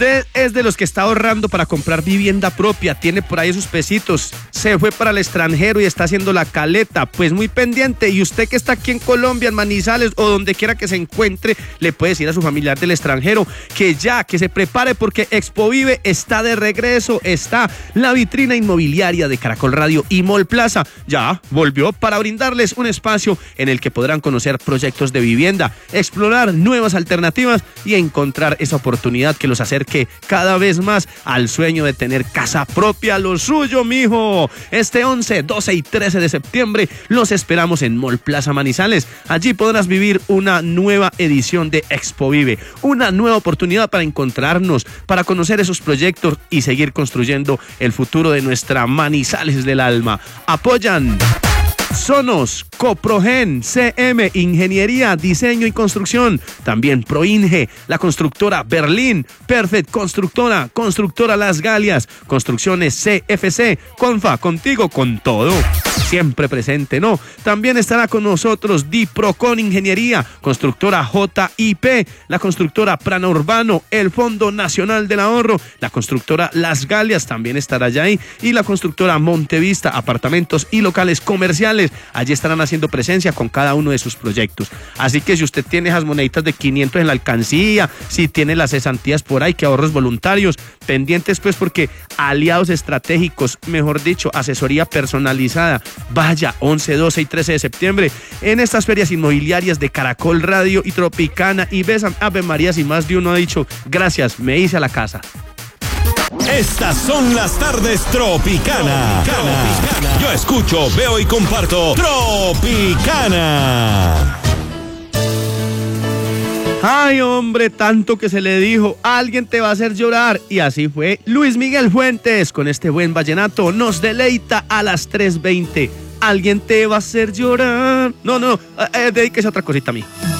Usted es de los que está ahorrando para comprar vivienda propia, tiene por ahí sus pesitos, se fue para el extranjero y está haciendo la caleta, pues muy pendiente. Y usted que está aquí en Colombia, en Manizales o donde quiera que se encuentre, le puede decir a su familiar del extranjero que se prepare porque Expovive está de regreso. Está la vitrina inmobiliaria de Caracol Radio y Mall Plaza. Ya volvió para brindarles un espacio en el que podrán conocer proyectos de vivienda, explorar nuevas alternativas y encontrar esa oportunidad que los acerque cada vez más al sueño de tener casa propia, lo suyo, mijo. Este 11, 12 y 13 de septiembre los esperamos en Mall Plaza Manizales. Allí podrás vivir una nueva edición de Expovive, una nueva oportunidad para encontrarnos, para conocer esos proyectos y seguir construyendo el futuro de nuestra Manizales del alma. Apoyan Sonos, Coprogen, CM, Ingeniería, Diseño y Construcción. También Proinge, la constructora Berlín, Perfect Constructora, Constructora Las Galias, Construcciones CFC, Confa, contigo con todo. Siempre presente, ¿no? También estará con nosotros Diprocon Ingeniería, constructora JIP, la constructora Prana Urbano, el Fondo Nacional del Ahorro, la constructora Las Galias también estará allá ahí, y la constructora Montevista, apartamentos y locales comerciales. Allí estarán haciendo presencia con cada uno de sus proyectos. Así que si usted tiene esas moneditas de 500 en la alcancía, si tiene las cesantías por ahí, que ahorros voluntarios, pendientes pues, porque aliados estratégicos, mejor dicho, asesoría personalizada. Vaya, 11, 12 y 13 de septiembre en estas ferias inmobiliarias de Caracol Radio y Tropicana y besan Ave Marías, y más de uno ha dicho gracias, me hice a la casa. Estas son las tardes Tropicana. Yo escucho, veo y comparto Tropicana. Ay, hombre, tanto que se le dijo, alguien te va a hacer llorar. Y así fue. Luis Miguel Fuentes, con este buen vallenato, nos deleita a las 3:20. Alguien te va a hacer llorar. No, dedíquese a otra cosita a mí.